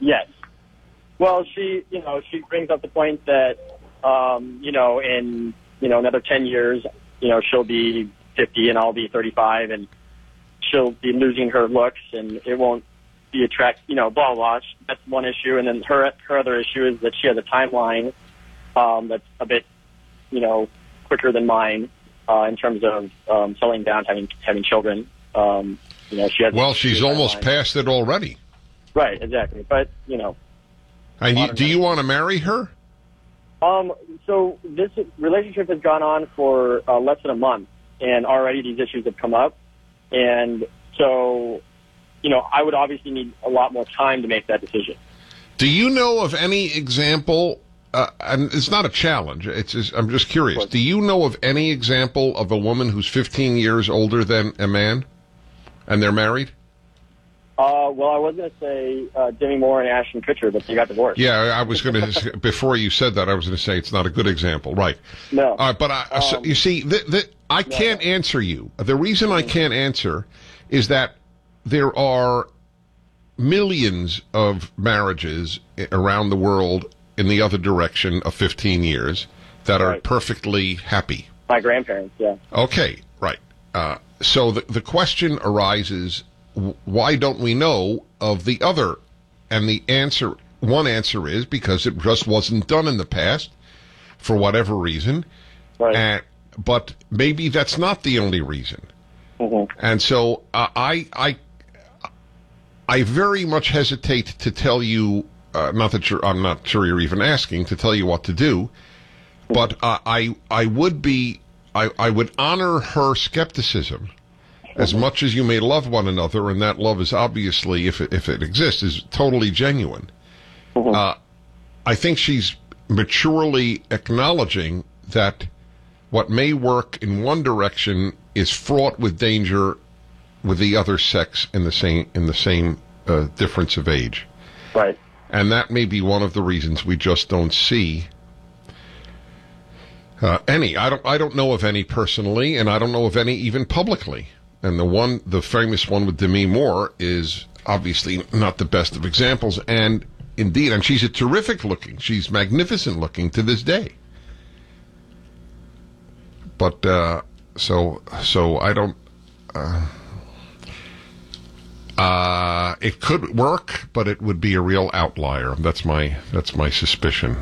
Yes. Well, she brings up the point that, in, another 10 years, she'll be 50 and I'll be 35 and she'll be losing her looks and it won't be blah, blah. That's one issue. And then her other issue is that she has a timeline that's a bit, quicker than mine in terms of settling down, having children. She has. Well, she's almost past it already. Right, exactly. But, And do you want to marry her? So this relationship has gone on for less than a month, and already these issues have come up. And so, I would obviously need a lot more time to make that decision. Do you know of any example, and it's not a challenge, I'm just curious, do you know of any example of a woman who's 15 years older than a man, and they're married? Well, I was going to say Demi Moore and Ashton Kutcher, but they got divorced. Yeah, I was going to, before you said that, I was going to say it's not a good example. Right. No. So you see, I can't answer you. The reason I can't answer is that there are millions of marriages around the world in the other direction of 15 years that are perfectly happy. My grandparents, yeah. Okay, right. So the question arises, why don't we know of the other? And one answer is because it just wasn't done in the past for whatever reason. Right. But maybe that's not the only reason. Mm-hmm. And so I very much hesitate to tell you, I'm not sure you're even asking to tell you what to do, but I would honor her skepticism. As much as you may love one another, and that love is obviously, if it exists, is totally genuine. Mm-hmm. I think she's maturely acknowledging that what may work in one direction is fraught with danger with the other sex in the same difference of age. Right. And that may be one of the reasons we just don't see any. I don't know of any personally, and I don't know of any even publicly. And the famous one with Demi Moore is obviously not the best of examples. And indeed, and she's she's magnificent looking to this day. But, so I don't, it could work, but it would be a real outlier. That's my suspicion.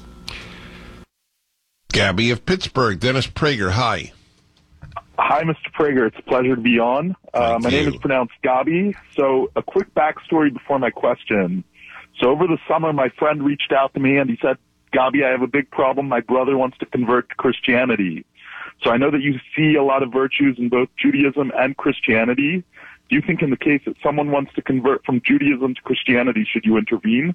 Gabby of Pittsburgh, Dennis Prager, hi. Hi, Mr. Prager. It's a pleasure to be on. My name is pronounced Gabi. So a quick backstory before my question. So over the summer, my friend reached out to me and he said, Gabi, I have a big problem. My brother wants to convert to Christianity. So I know that you see a lot of virtues in both Judaism and Christianity. Do you think in the case that someone wants to convert from Judaism to Christianity, should you intervene?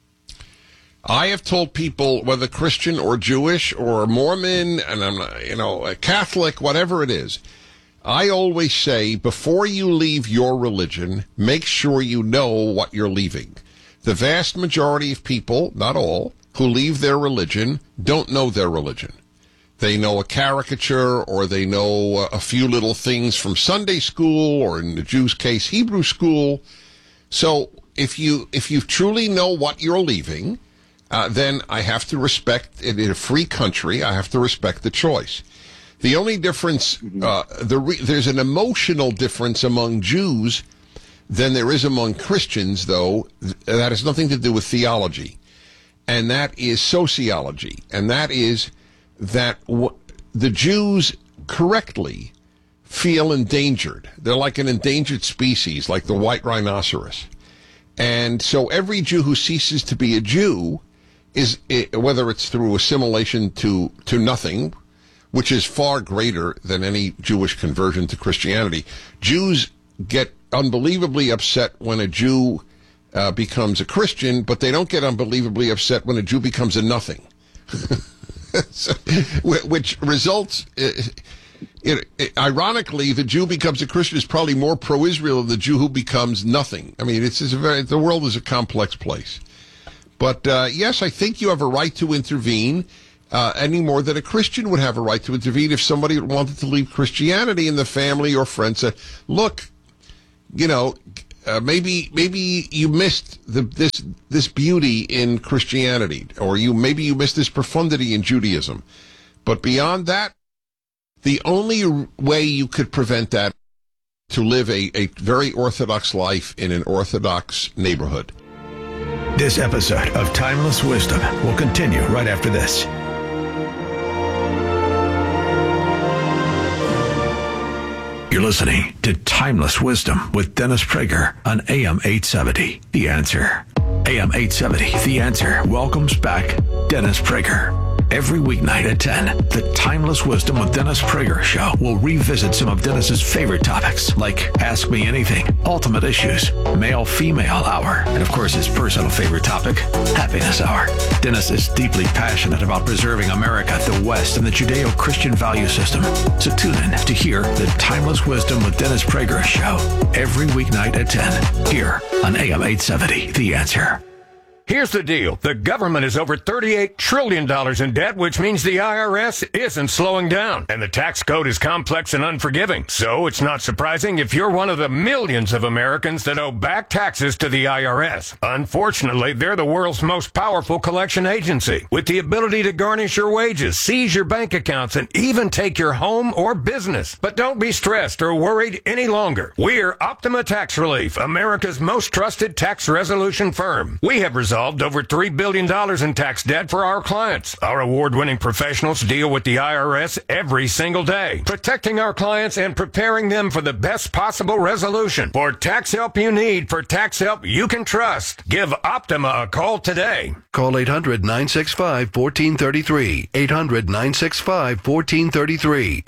I have told people, whether Christian or Jewish or Mormon, and I'm a Catholic, whatever it is, I always say, before you leave your religion, make sure you know what you're leaving. The vast majority of people, not all, who leave their religion don't know their religion. They know a caricature, or they know a few little things from Sunday school, or in the Jews' case, Hebrew school. So if you truly know what you're leaving, then I have to respect it. In a free country, I have to respect the choice. The only difference, there's an emotional difference among Jews than there is among Christians, though. That has nothing to do with theology. And that is sociology. And that is that the Jews correctly feel endangered. They're like an endangered species, like the white rhinoceros. And so every Jew who ceases to be a Jew is, whether it's through assimilation to nothing, which is far greater than any Jewish conversion to Christianity. Jews get unbelievably upset when a Jew becomes a Christian, but they don't get unbelievably upset when a Jew becomes a nothing. So, which results, ironically, the Jew becomes a Christian is probably more pro-Israel than the Jew who becomes nothing. I mean, the world is a complex place. But, yes, I think you have a right to intervene any more than a Christian would have a right to intervene if somebody wanted to leave Christianity and the family or friends said, look, maybe you missed this beauty in Christianity, or maybe you missed this profundity in Judaism. But beyond that, the only way you could prevent that to live a very Orthodox life in an Orthodox neighborhood. This episode of Timeless Wisdom will continue right after this. You're listening to Timeless Wisdom with Dennis Prager on AM 870, The Answer. AM 870, The Answer welcomes back Dennis Prager. Every weeknight at 10, the Timeless Wisdom with Dennis Prager show will revisit some of Dennis's favorite topics, like Ask Me Anything, Ultimate Issues, Male-Female Hour, and of course his personal favorite topic, Happiness Hour. Dennis is deeply passionate about preserving America, the West, and the Judeo-Christian value system. So tune in to hear the Timeless Wisdom with Dennis Prager show every weeknight at 10, here on AM 870, The Answer. Here's the deal. The government is over $38 trillion in debt, which means the IRS isn't slowing down. And the tax code is complex and unforgiving. So it's not surprising if you're one of the millions of Americans that owe back taxes to the IRS. Unfortunately, they're the world's most powerful collection agency, with the ability to garnish your wages, seize your bank accounts, and even take your home or business. But don't be stressed or worried any longer. We're Optima Tax Relief, America's most trusted tax resolution firm. We have resolved over $3 billion in tax debt for our clients. Our award-winning professionals deal with the IRS every single day, protecting our clients and preparing them for the best possible resolution. For tax help you need, for tax help you can trust, give Optima a call today. Call 800-965-1433. 800-965-1433.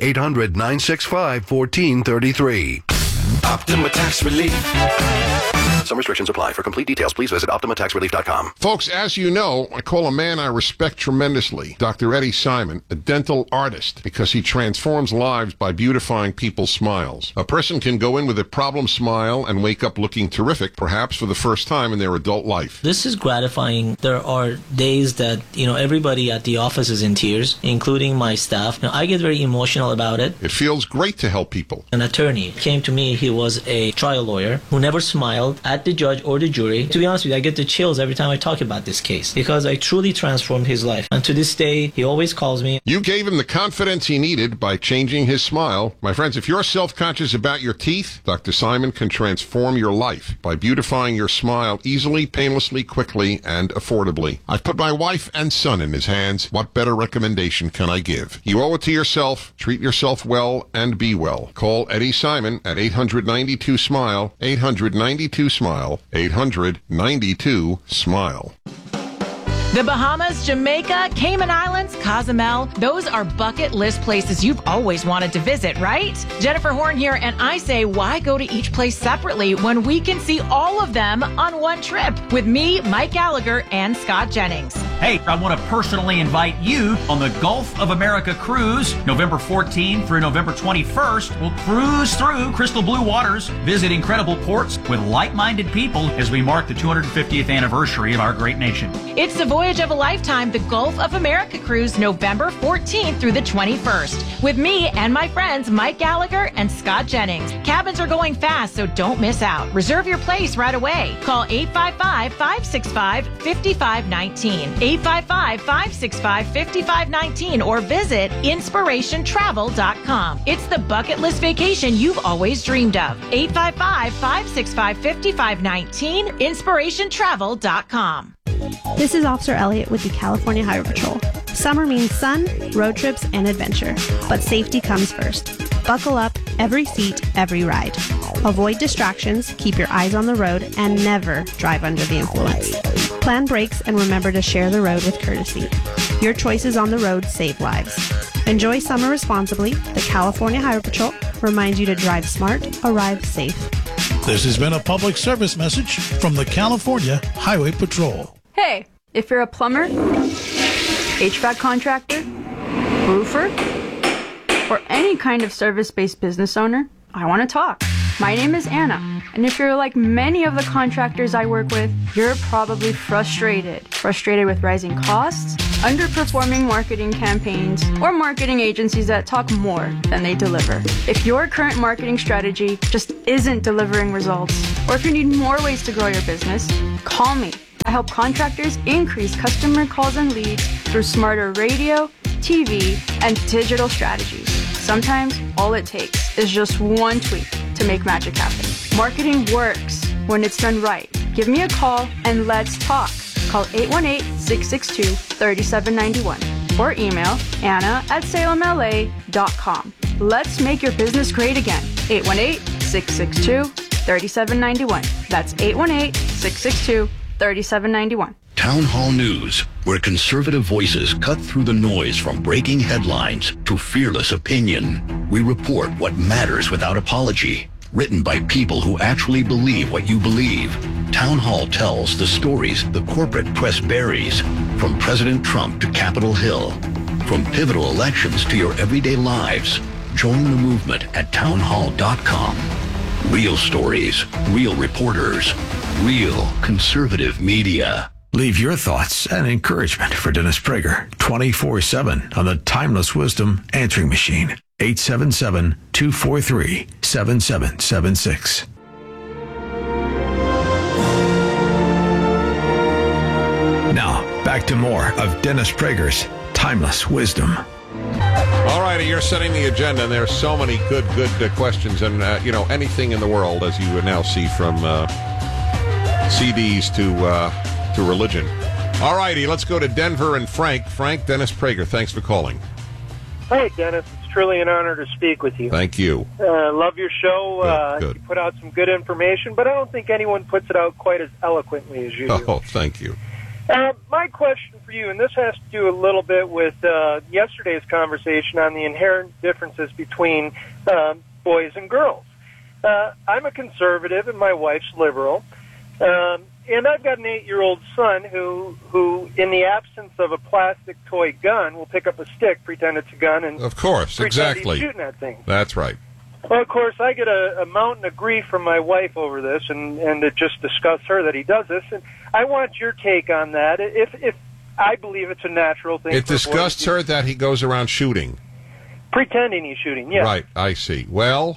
800-965-1433. Optima Tax Relief. Some restrictions apply. For complete details, please visit OptimaTaxRelief.com. Folks, as you know, I call a man I respect tremendously, Dr. Eddie Simon, a dental artist, because he transforms lives by beautifying people's smiles. A person can go in with a problem smile and wake up looking terrific, perhaps for the first time in their adult life. This is gratifying. There are days that, everybody at the office is in tears, including my staff. I get very emotional about it. It feels great to help people. An attorney came to me. He was a trial lawyer who never smiled at the judge or the jury. To be honest with you, I get the chills every time I talk about this case because I truly transformed his life. And to this day, he always calls me. You gave him the confidence he needed by changing his smile. My friends, if you're self-conscious about your teeth, Dr. Simon can transform your life by beautifying your smile easily, painlessly, quickly, and affordably. I've put my wife and son in his hands. What better recommendation can I give? You owe it to yourself. Treat yourself well and be well. Call Eddie Simon at 892-SMILE, 892-SMILE. 892-SMILE. The Bahamas, Jamaica, Cayman Islands, Cozumel, those are bucket list places you've always wanted to visit, right? Jennifer Horn here, and I say, why go to each place separately when we can see all of them on one trip with me, Mike Gallagher, and Scott Jennings? Hey, I want to personally invite you on the Gulf of America cruise, November 14th through November 21st. We'll cruise through crystal blue waters, visit incredible ports with like-minded people as we mark the 250th anniversary of our great nation. It's the voyage of a lifetime, the Gulf of America cruise, November 14th through the 21st, with me and my friends Mike Gallagher and Scott Jennings. Cabins are going fast, so don't miss out. Reserve your place right away. Call 855-565-5519, 855-565-5519, or visit inspirationtravel.com. It's the bucket list vacation you've always dreamed of. 855-565-5519, inspirationtravel.com. This is Officer Elliott with the California Highway Patrol. Summer means sun, road trips, and adventure, but safety comes first. Buckle up, every seat, every ride. Avoid distractions, keep your eyes on the road, and never drive under the influence. Plan brakes and remember to share the road with courtesy. Your choices on the road save lives. Enjoy summer responsibly. The California Highway Patrol reminds you to drive smart, arrive safe. This has been a public service message from the California Highway Patrol. Hey, if you're a plumber, HVAC contractor, roofer, or any kind of service-based business owner, I want to talk. My name is Anna, and if you're like many of the contractors I work with, you're probably frustrated. Frustrated with rising costs, underperforming marketing campaigns, or marketing agencies that talk more than they deliver. If your current marketing strategy just isn't delivering results, Or if you need more ways to grow your business, call me. I help contractors increase customer calls and leads through smarter radio, TV, and digital strategies. Sometimes all it takes is just one tweak to make magic happen. Marketing works when it's done right. Give me a call and let's talk. Call 818-662-3791 or email anna@salemla.com. Let's make your business great again. 818-662-3791. That's 818-662-3791. Town Hall News, where conservative voices cut through the noise from breaking headlines to fearless opinion. We report what matters without apology. Written by people who actually believe what you believe. Town Hall tells the stories the corporate press buries, from President Trump to Capitol Hill, from pivotal elections to your everyday lives. Join the movement at townhall.com. Real stories, real reporters, real conservative media. Leave your thoughts and encouragement for Dennis Prager 24/7 on the Timeless Wisdom answering machine. 877-243-7776. Now, back to more of Dennis Prager's Timeless Wisdom. All righty, you're setting the agenda, and there's so many good questions, and anything in the world, as you would now see, from CDs to religion. All righty, let's go to Denver and Frank. Frank, Dennis Prager, thanks for calling. Hey, Dennis, it's truly an honor to speak with you. Thank you. Love your show. Good. You put out some good information, but I don't think anyone puts it out quite as eloquently as you do. Oh, thank you. My question for you, and this has to do a little bit with yesterday's conversation on the inherent differences between boys and girls. I'm a conservative and my wife's liberal. And I've got an 8-year-old son who, in the absence of a plastic toy gun, will pick up a stick, pretend it's a gun, and of course, pretend exactly, he's shooting that thing. That's right. Well, of course, I get a mountain of grief from my wife over this, and to just discuss her that he does this. And I want your take on that. If I believe it's a natural thing. It disgusts her that he goes around shooting. Pretending he's shooting, yeah. Right, I see. Well,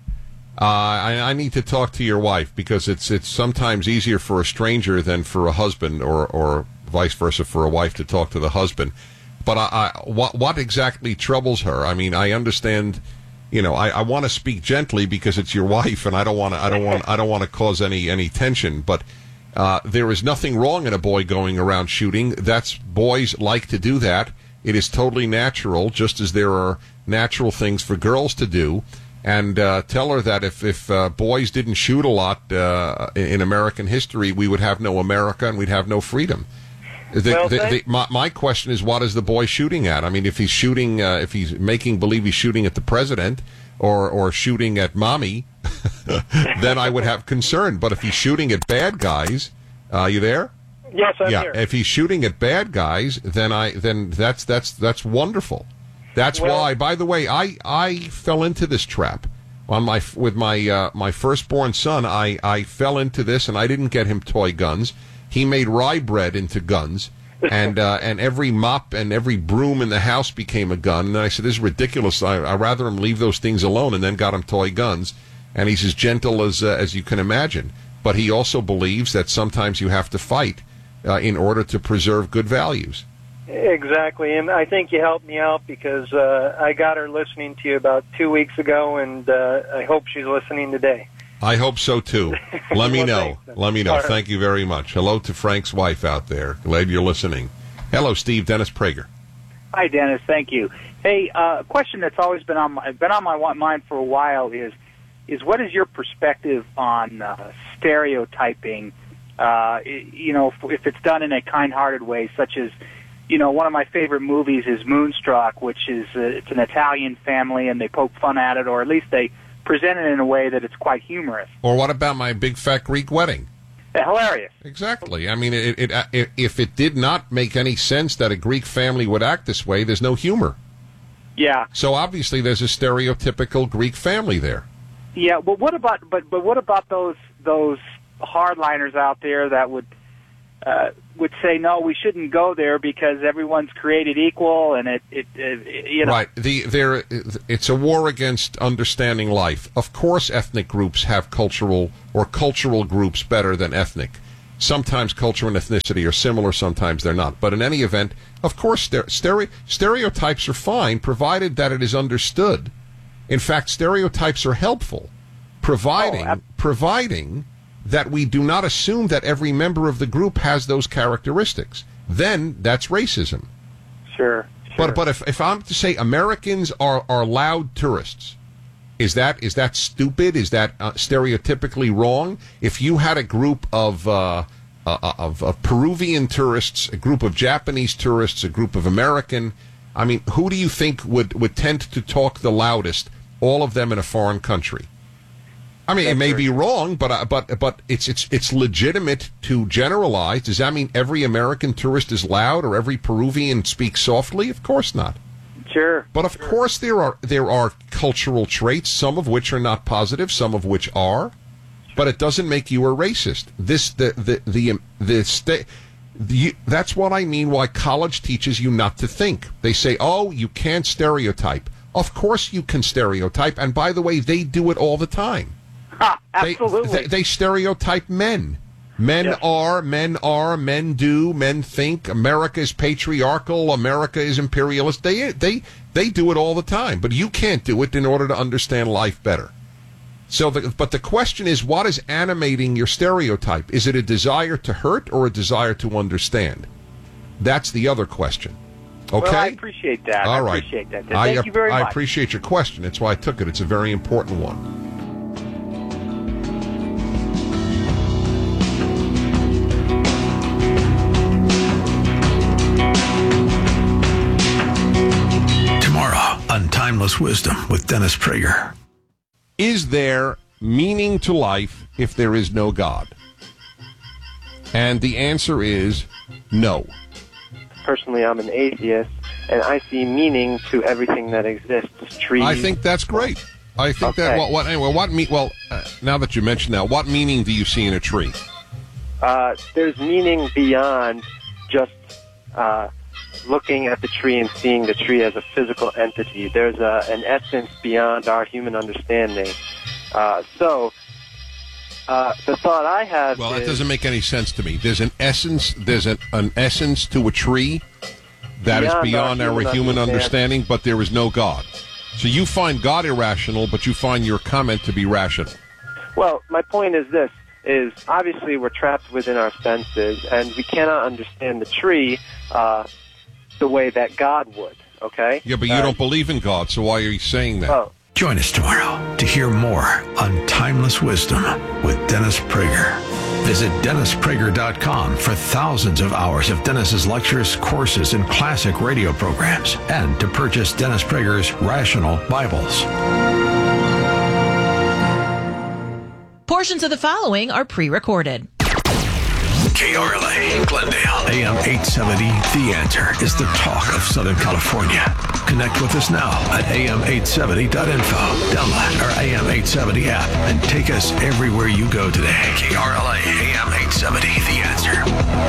I need to talk to your wife, because it's sometimes easier for a stranger than for a husband, or vice versa, for a wife to talk to the husband. But what exactly troubles her? I mean, I understand. I want to speak gently because it's your wife, and I don't want to cause any tension. But there is nothing wrong in a boy going around shooting. Boys like to do that. It is totally natural, just as there are natural things for girls to do. And tell her that if boys didn't shoot a lot in American history, we would have no America and we'd have no freedom. My question is, what is the boy shooting at? I mean, if he's shooting, if he's making believe he's shooting at the president or shooting at mommy, then I would have concern. But if he's shooting at bad guys, you there? Yes, I'm here. If he's shooting at bad guys, then that's wonderful. That's why. By the way, I fell into this trap with my firstborn son. I fell into this, and I didn't get him toy guns. He made rye bread into guns, and every mop and every broom in the house became a gun. And I said, "This is ridiculous. I'd rather him leave those things alone." And then got him toy guns, and he's as gentle as you can imagine. But he also believes that sometimes you have to fight in order to preserve good values. Exactly, and I think you helped me out because I got her listening to you about 2 weeks ago, and I hope she's listening today. I hope so, too. Let me know. Let me know. Right. Thank you very much. Hello to Frank's wife out there. Glad you're listening. Hello, Steve. Dennis Prager. Hi, Dennis. Thank you. Hey, a question that's always been on my mind for a while is what is your perspective on stereotyping? If it's done in a kind-hearted way, such as, one of my favorite movies is Moonstruck, which is it's an Italian family, and they poke fun at it, or at least they present it in a way that it's quite humorous. Or what about My Big Fat Greek Wedding? Hilarious. Exactly. I mean, if it did not make any sense that a Greek family would act this way, there's no humor. Yeah. So obviously there's a stereotypical Greek family there. Yeah. Well, what about those hardliners out there that would would say, no, we shouldn't go there because everyone's created equal, and it you know. Right. It's a war against understanding life. Of course, ethnic groups have cultural groups better than ethnic. Sometimes culture and ethnicity are similar, sometimes they're not. But in any event, of course, stereotypes are fine, provided that it is understood. In fact, stereotypes are helpful, providing that we do not assume that every member of the group has those characteristics. Then that's racism. Sure. But if I'm to say Americans are loud tourists, is that stupid? Is that stereotypically wrong? If you had a group of Peruvian tourists, a group of Japanese tourists, a group of American, I mean, who do you think would tend to talk the loudest? All of them in a foreign country. I mean, it may be wrong, but it's legitimate to generalize. Does that mean every American tourist is loud or every Peruvian speaks softly? Of course not. Sure. But of course there are cultural traits, some of which are not positive, some of which are. But it doesn't make you a racist. That's what I mean why college teaches you not to think. They say, "Oh, you can't stereotype." Of course you can stereotype, and by the way, they do it all the time. Absolutely. They stereotype men. Men do, men think. America is patriarchal. America is imperialist. They do it all the time, but you can't do it in order to understand life better. But the question is, what is animating your stereotype? Is it a desire to hurt or a desire to understand? That's the other question. Okay? Well, I appreciate that. All right. I appreciate that. Thank you very much. I appreciate your question. That's why I took it. It's a very important one. On Timeless Wisdom with Dennis Prager. Is there meaning to life if there is no God? And the answer is no. Personally, I'm an atheist, and I see meaning to everything that exists. Trees. I think that's great. I think okay. Now that you mention that, what meaning do you see in a tree? There's meaning beyond just looking at the tree and seeing the tree as a physical entity. There's an essence beyond our human understanding. The thought I have Well, that doesn't make any sense to me. There's an essence to a tree that is beyond our human understanding, but there is no God. So you find God irrational, but you find your comment to be rational. Well, my point is this, is obviously we're trapped within our senses, and we cannot understand the tree the way that God would, okay? Yeah, but you don't believe in God, so why are you saying that? Oh. Join us tomorrow to hear more on Timeless Wisdom with Dennis Prager. Visit DennisPrager.com for thousands of hours of Dennis's lectures, courses, and classic radio programs, and to purchase Dennis Prager's Rational Bibles. Portions of the following are pre-recorded. KRLA, Glendale, AM 870, The Answer is the talk of Southern California. Connect with us now at am870.info. Download our AM 870 app and take us everywhere you go today. KRLA, AM 870, The Answer.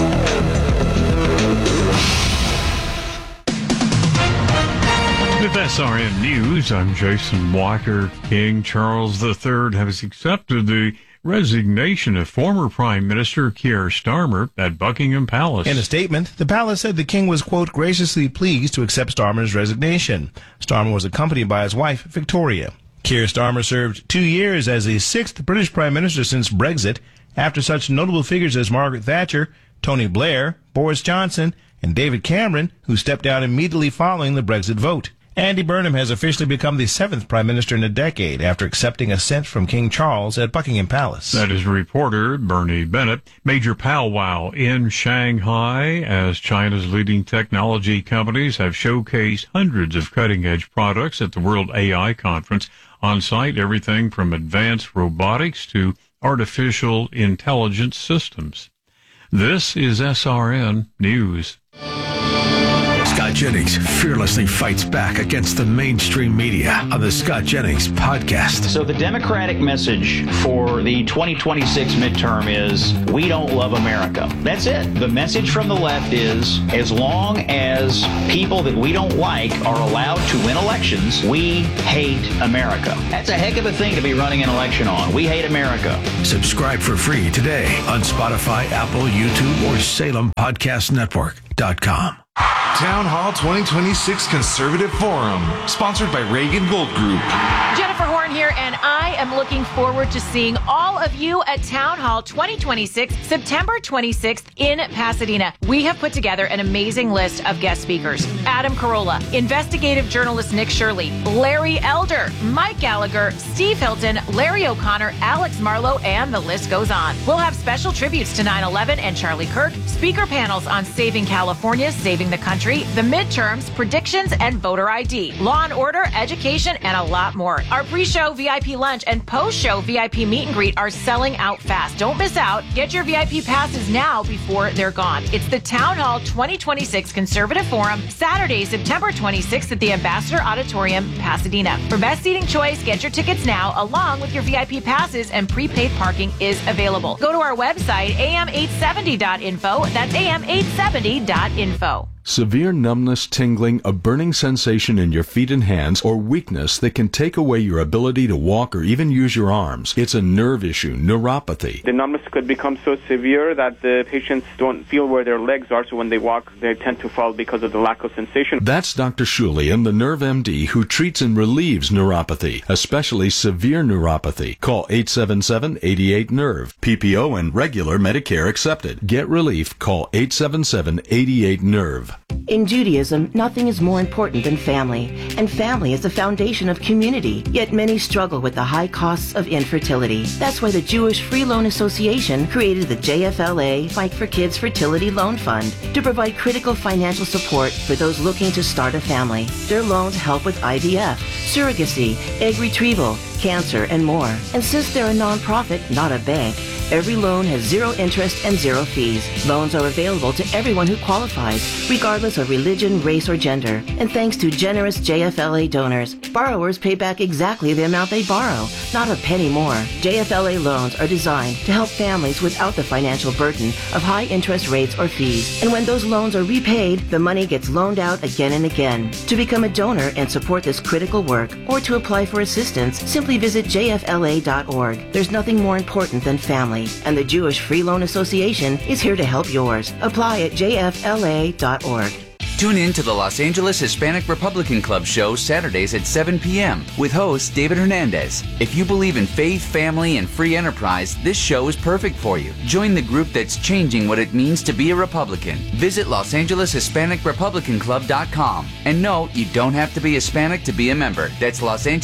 With SRN News, I'm Jason Walker. King Charles III has accepted the resignation of former Prime Minister Keir Starmer at Buckingham Palace. In a statement, the palace said the king was, quote, graciously pleased to accept Starmer's resignation. Starmer was accompanied by his wife, Victoria. Keir Starmer served 2 years as the 6th British Prime Minister since Brexit, after such notable figures as Margaret Thatcher, Tony Blair, Boris Johnson, and David Cameron, who stepped down immediately following the Brexit vote. Andy Burnham has officially become the 7th Prime Minister in a decade after accepting assent from King Charles at Buckingham Palace. That is reporter Bernie Bennett. Major powwow in Shanghai as China's leading technology companies have showcased hundreds of cutting-edge products at the World AI Conference. On site, everything from advanced robotics to artificial intelligence systems. This is SRN News. Scott Jennings fearlessly fights back against the mainstream media on the Scott Jennings Podcast. So the Democratic message for the 2026 midterm is, we don't love America. That's it. The message from the left is, as long as people that we don't like are allowed to win elections, we hate America. That's a heck of a thing to be running an election on. We hate America. Subscribe for free today on Spotify, Apple, YouTube, or SalemPodcastNetwork.com. Town Hall 2026 Conservative Forum, sponsored by Reagan Gold Group. Jennifer Horn here, and I am looking forward to seeing all of you at Town Hall 2026, September 26th in Pasadena. We have put together an amazing list of guest speakers. Adam Carolla, investigative journalist Nick Shirley, Larry Elder, Mike Gallagher, Steve Hilton, Larry O'Connor, Alex Marlowe, and the list goes on. We'll have special tributes to 9/11 and Charlie Kirk, speaker panels on saving California, saving the country, the midterms, predictions, and voter ID, law and order, education, and a lot more. Our pre-show VIP lunch and post-show VIP meet and greet are selling out fast. Don't miss out. Get your VIP passes now before they're gone. It's the Town Hall 2026 Conservative Forum, Saturday, September 26th at the Ambassador Auditorium, Pasadena. For best seating choice, get your tickets now, along with your VIP passes, and prepaid parking is available. Go to our website, am870.info. That's am870.info. Severe numbness, tingling, a burning sensation in your feet and hands, or weakness that can take away your ability to walk or even use your arms. It's a nerve issue, neuropathy. The numbness could become so severe that the patients don't feel where their legs are, so when they walk, they tend to fall because of the lack of sensation. That's Dr. Shulian, the Nerve MD, who treats and relieves neuropathy, especially severe neuropathy. Call 877-88-NERVE. PPO and regular Medicare accepted. Get relief. Call 877-88-NERVE. In Judaism, nothing is more important than family, and family is the foundation of community, yet many struggle with the high costs of infertility. That's why the Jewish Free Loan Association created the JFLA Fight for Kids Fertility Loan Fund to provide critical financial support for those looking to start a family. Their loans help with IVF, surrogacy, egg retrieval, cancer, and more. And since they're a nonprofit, not a bank, every loan has zero interest and zero fees. Loans are available to everyone who qualifies, regardless of religion, race, or gender. And thanks to generous JFLA donors, borrowers pay back exactly the amount they borrow, not a penny more. JFLA loans are designed to help families without the financial burden of high interest rates or fees. And when those loans are repaid, the money gets loaned out again and again. To become a donor and support this critical work, or to apply for assistance, simply visit jfla.org. There's nothing more important than family, and the Jewish Free Loan Association is here to help yours. Apply at jfla.org. Tune in to the Los Angeles Hispanic Republican Club show Saturdays at 7 p.m. with host David Hernandez. If you believe in faith, family, and free enterprise, this show is perfect for you. Join the group that's changing what it means to be a Republican. Visit LosAngelesHispanicRepublicanClub.com. And no, you don't have to be Hispanic to be a member. That's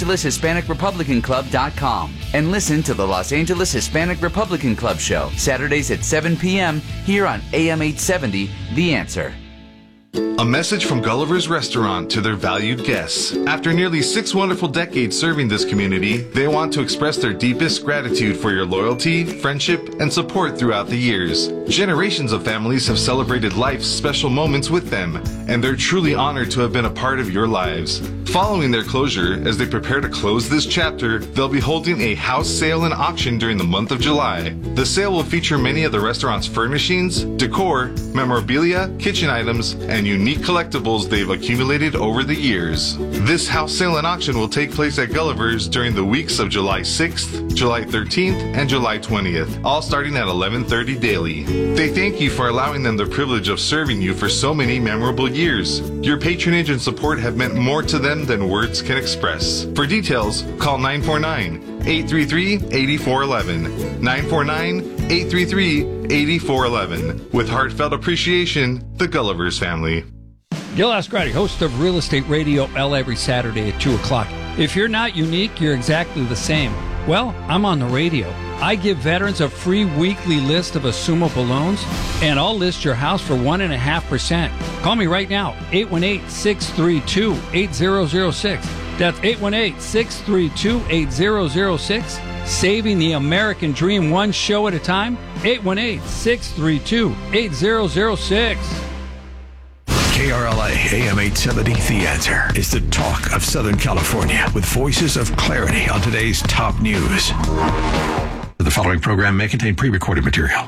LosAngelesHispanicRepublicanClub.com. And listen to the Los Angeles Hispanic Republican Club show Saturdays at 7 p.m. here on AM 870, The Answer. A message from Gulliver's Restaurant to their valued guests. After nearly 6 wonderful decades serving this community, they want to express their deepest gratitude for your loyalty, friendship, and support throughout the years. Generations of families have celebrated life's special moments with them, and they're truly honored to have been a part of your lives. Following their closure, as they prepare to close this chapter, they'll be holding a house sale and auction during the month of July. The sale will feature many of the restaurant's furnishings, decor, memorabilia, kitchen items, and unique collectibles they've accumulated over the years. This house sale and auction will take place at Gulliver's during the weeks of July 6th, July 13th, and July 20th, all starting at 11:30 daily. They thank you for allowing them the privilege of serving you for so many memorable years. Your patronage and support have meant more to them than words can express. For details, call 949-833-8411. 949-833-8411. With heartfelt appreciation, the Gulliver's family. Gil Ascardi, host of Real Estate Radio L every Saturday at 2 o'clock. If you're not unique, you're exactly the same. Well, I'm on the radio. I give veterans a free weekly list of assumable loans, and I'll list your house for 1.5%. Call me right now, 818-632-8006. That's 818-632-8006. Saving the American Dream one show at a time, 818-632-8006. KRLA AM 870, The Answer, is the talk of Southern California with voices of clarity on today's top news. The following program may contain pre-recorded material.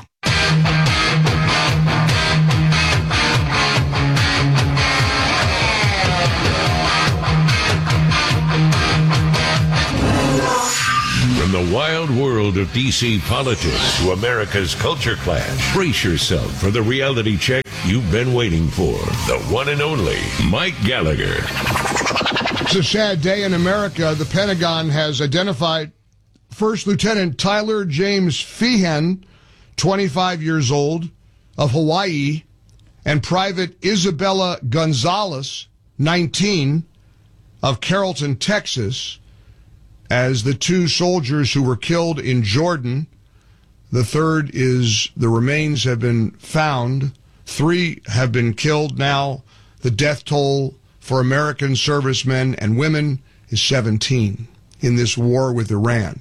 From the wild world of D.C. politics to America's culture clash, brace yourself for the reality check you've been waiting for. The one and only Mike Gallagher. It's a sad day in America. The Pentagon has identified First Lieutenant Tyler James Feehan, 25 years old, of Hawaii, and Private Isabella Gonzalez, 19, of Carrollton, Texas, as the two soldiers who were killed in Jordan. The third is the remains have been found. 3 have been killed now. The death toll for American servicemen and women is 17 in this war with Iran.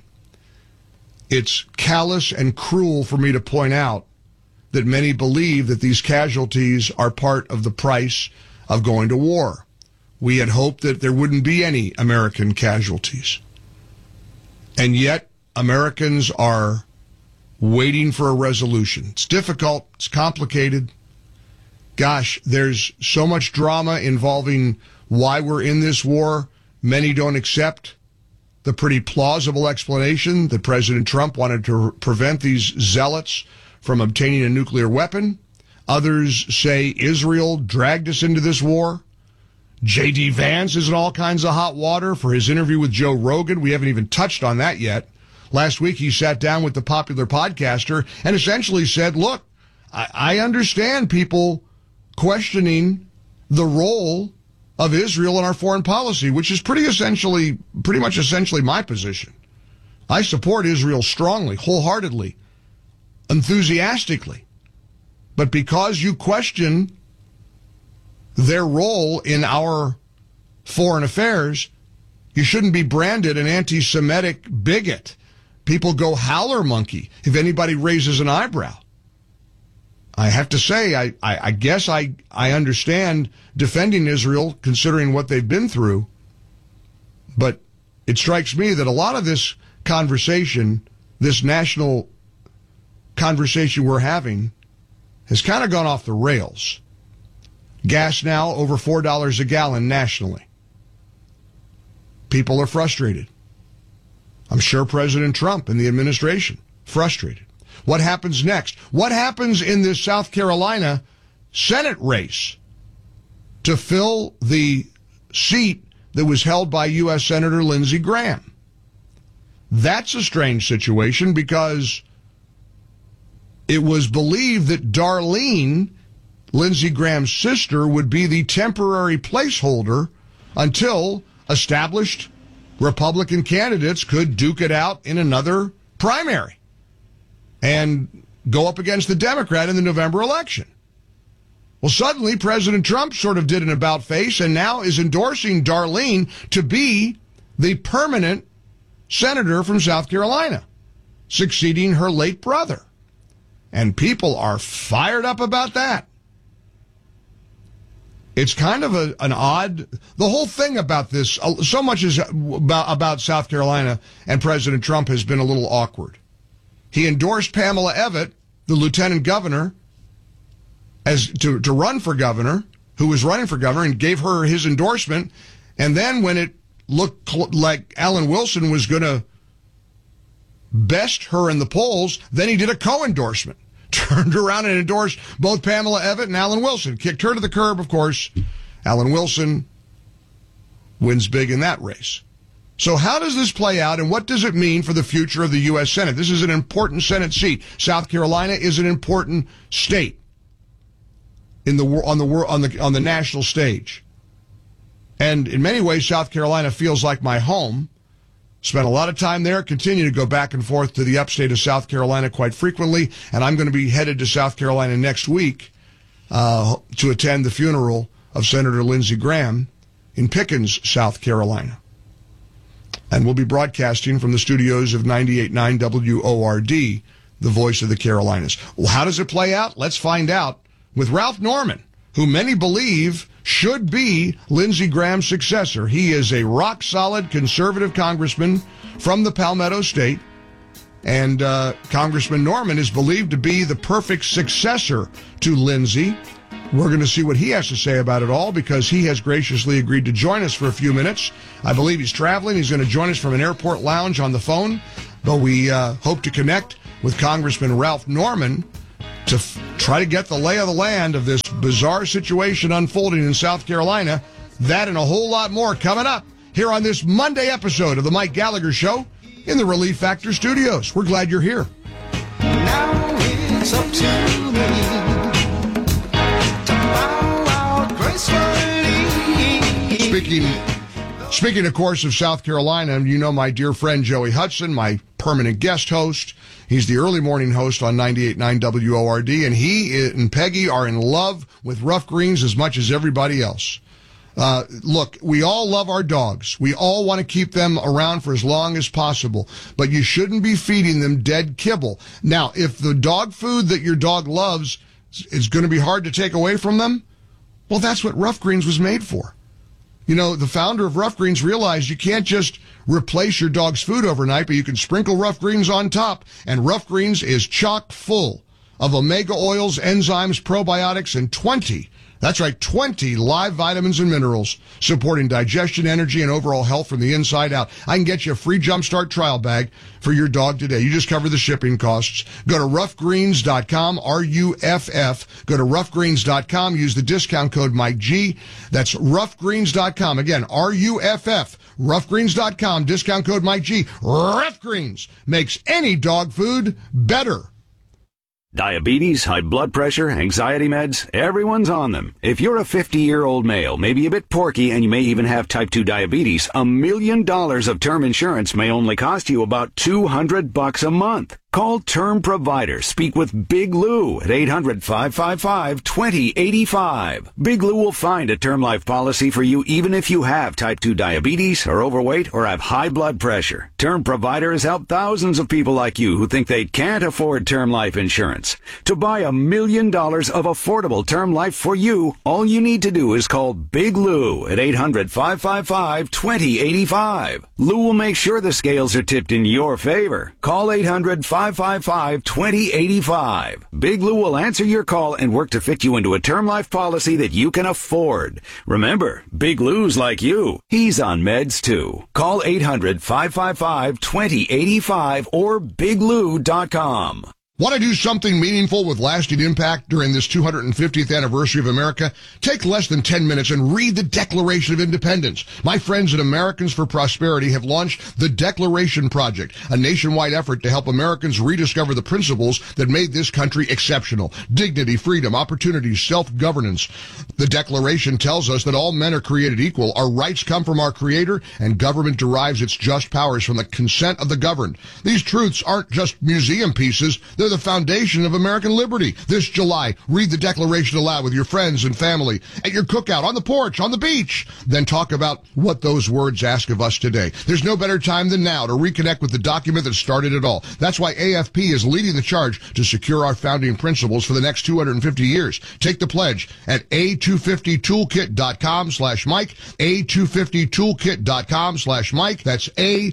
It's callous and cruel for me to point out that many believe that these casualties are part of the price of going to war. We had hoped that there wouldn't be any American casualties. And yet, Americans are waiting for a resolution. It's difficult. It's complicated. Gosh, there's so much drama involving why we're in this war. Many don't accept the pretty plausible explanation that President Trump wanted to prevent these zealots from obtaining a nuclear weapon. Others say Israel dragged us into this war. J.D. Vance is in all kinds of hot water for his interview with Joe Rogan. We haven't even touched on that yet. Last week, he sat down with the popular podcaster and essentially said, look, I understand people questioning the role of Israel in our foreign policy, which is pretty much essentially my position. I support Israel strongly, wholeheartedly, enthusiastically. But because you question their role in our foreign affairs, you shouldn't be branded an anti-Semitic bigot. People go howler monkey if anybody raises an eyebrow. I have to say, I guess I understand defending Israel considering what they've been through, but it strikes me that a lot of this conversation, this national conversation we're having, has kind of gone off the rails. Gas now over $4 a gallon nationally. People are frustrated. I'm sure President Trump and the administration frustrated. What happens next? What happens in this South Carolina Senate race to fill the seat that was held by U.S. Senator Lindsey Graham? That's a strange situation because it was believed that Darlene, Lindsey Graham's sister, would be the temporary placeholder until established Republican candidates could duke it out in another primary and go up against the Democrat in the November election. Well, suddenly President Trump sort of did an about-face and now is endorsing Darlene to be the permanent senator from South Carolina, succeeding her late brother. And people are fired up about that. It's kind of an odd, the whole thing about this, so much is about South Carolina and President Trump has been a little awkward. He endorsed Pamela Evette, the lieutenant governor, as to run for governor, who was running for governor, and gave her his endorsement. And then when it looked like Alan Wilson was going to best her in the polls, then he did a co-endorsement. Turned around and endorsed both Pamela Evette and Alan Wilson. Kicked her to the curb, of course. Alan Wilson wins big in that race. So how does this play out, and what does it mean for the future of the U.S. Senate? This is an important Senate seat. South Carolina is an important state on the national stage. And in many ways, South Carolina feels like my home. Spent a lot of time there, continue to go back and forth to the upstate of South Carolina quite frequently, and I'm going to be headed to South Carolina next week to attend the funeral of Senator Lindsey Graham in Pickens, South Carolina. And we'll be broadcasting from the studios of 98.9 WORD, the voice of the Carolinas. Well, how does it play out? Let's find out with Ralph Norman who many believe should be Lindsey Graham's successor. He is a rock-solid conservative congressman from the Palmetto State, and Congressman Norman is believed to be the perfect successor to Lindsey. We're going to see what he has to say about it all, because he has graciously agreed to join us for a few minutes. I believe he's traveling. He's going to join us from an airport lounge on the phone, but we hope to connect with Congressman Ralph Norman to try to get the lay of the land of this bizarre situation unfolding in South Carolina. That and a whole lot more coming up here on this Monday episode of the Mike Gallagher Show in the Relief Factor Studios. We're glad you're here. Now it's up to me to bow out gracefully. Speaking, of course, of South Carolina, you know my dear friend Joey Hudson, my permanent guest host. He's the early morning host on 98.9 WORD, and he and Peggy are in love with Rough Greens as much as everybody else. Look, we all love our dogs. We all want to keep them around for as long as possible, but you shouldn't be feeding them dead kibble. Now, if the dog food that your dog loves is going to be hard to take away from them, well, that's what Rough Greens was made for. You know, the founder of Rough Greens realized you can't just replace your dog's food overnight, but you can sprinkle Rough Greens on top, and Rough Greens is chock full of omega oils, enzymes, probiotics, and 20 live vitamins and minerals supporting digestion, energy, and overall health from the inside out. I can get you a free Jumpstart trial bag for your dog today. You just cover the shipping costs. Go to roughgreens.com, R-U-F-F. Go to roughgreens.com. Use the discount code Mike G. That's roughgreens.com. Again, R-U-F-F. Roughgreens.com, discount code Mike G. Rough Greens makes any dog food better. Diabetes, high blood pressure, anxiety meds, everyone's on them. If you're a 50-year-old male, maybe a bit porky, and you may even have type 2 diabetes, $1 million of term insurance may only cost you about $200 a month. Call Term Provider. Speak with Big Lou at 800-555-2085. Big Lou will find a term life policy for you even if you have type 2 diabetes, are overweight, or have high blood pressure. Term Provider has helped thousands of people like you who think they can't afford term life insurance. To buy $1 million of affordable term life for you, all you need to do is call Big Lou at 800-555-2085. Lou will make sure the scales are tipped in your favor. Call 800-555-2085. Big Lou will answer your call and work to fit you into a term life policy that you can afford. Remember, Big Lou's like you. He's on meds too. Call 800-555-2085 or biglou.com. Want to do something meaningful with lasting impact during this 250th anniversary of America? Take less than 10 minutes and read the Declaration of Independence. My friends at Americans for Prosperity have launched the Declaration Project, a nationwide effort to help Americans rediscover the principles that made this country exceptional. Dignity, freedom, opportunity, self-governance. The Declaration tells us that all men are created equal. Our rights come from our Creator, and government derives its just powers from the consent of the governed. These truths aren't just museum pieces. They're the foundation of American liberty. This July, read the Declaration aloud with your friends and family, at your cookout, on the porch, on the beach. Then talk about what those words ask of us today. There's no better time than now to reconnect with the document that started it all. That's why AFP is leading the charge to secure our founding principles for the next 250 years. Take the pledge at a250toolkit.com/Mike, a250toolkit.com/Mike. That's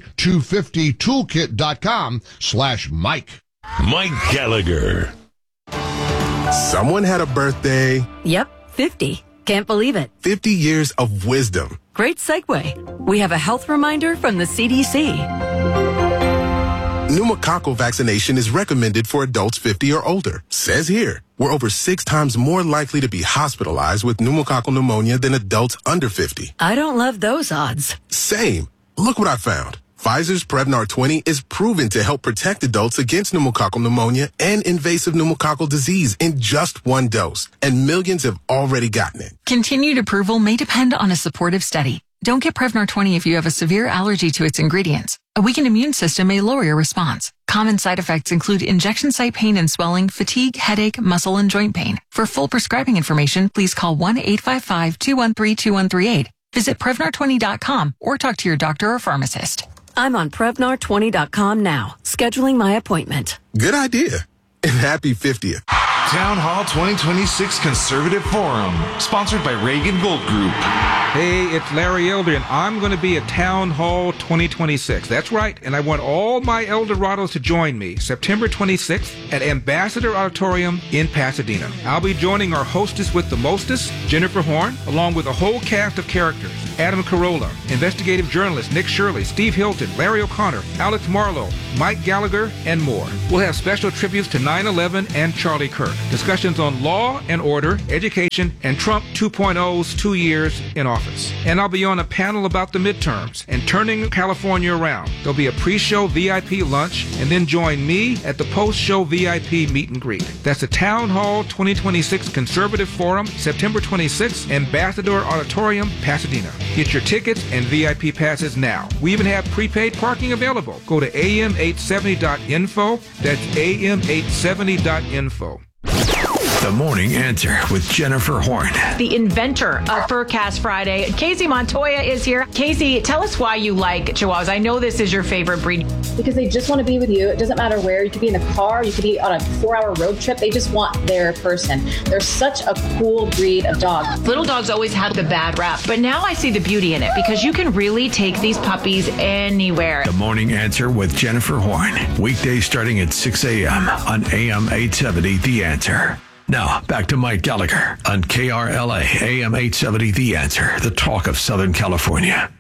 a250toolkit.com/Mike. Mike Gallagher. Someone had a birthday. Yep, 50. Can't believe it. 50 years of wisdom. Great segue. We have a health reminder from the CDC. Pneumococcal vaccination is recommended for adults 50 or older. Says here, we're over 6 times more likely to be hospitalized with pneumococcal pneumonia than adults under 50. I don't love those odds. Same. Look what I found. Pfizer's Prevnar 20 is proven to help protect adults against pneumococcal pneumonia and invasive pneumococcal disease in just 1 dose, and millions have already gotten it. Continued approval may depend on a supportive study. Don't get Prevnar 20 if you have a severe allergy to its ingredients. A weakened immune system may lower your response. Common side effects include injection site pain and swelling, fatigue, headache, muscle, and joint pain. For full prescribing information, please call 1-855-213-2138. Visit Prevnar20.com or talk to your doctor or pharmacist. I'm on Prevnar20.com now, scheduling my appointment. Good idea. And happy 50th. Town Hall 2026 Conservative Forum, sponsored by Reagan Gold Group. Hey, it's Larry Elder, and I'm going to be at Town Hall 2026. That's right, and I want all my Eldorados to join me September 26th at Ambassador Auditorium in Pasadena. I'll be joining our hostess with the mostest, Jennifer Horn, along with a whole cast of characters. Adam Carolla, investigative journalist Nick Shirley, Steve Hilton, Larry O'Connor, Alex Marlowe, Mike Gallagher, and more. We'll have special tributes to 9/11 and Charlie Kirk, discussions on law and order, education, and Trump 2.0's 2 years in office. And I'll be on a panel about the midterms and turning California around. There'll be a pre-show VIP lunch, and then join me at the post-show VIP meet and greet. That's the Town Hall 2026 Conservative Forum, September 26th, Ambassador Auditorium, Pasadena. Get your tickets and VIP passes now. We even have prepaid parking available. Go to am870.info. That's am870.info. The Morning Answer with Jennifer Horn. The inventor of Furcast Friday, Casey Montoya, is here. Casey, tell us why you like Chihuahuas. I know this is your favorite breed. Because they just want to be with you. It doesn't matter where. You could be in the car. You could be on a 4-hour road trip. They just want their person. They're such a cool breed of dog. Little dogs always had the bad rap, but now I see the beauty in it because you can really take these puppies anywhere. The Morning Answer with Jennifer Horn. Weekdays starting at 6 a.m. on AM 870 The Answer. Now, back to Mike Gallagher on KRLA AM 870 The Answer, the talk of Southern California.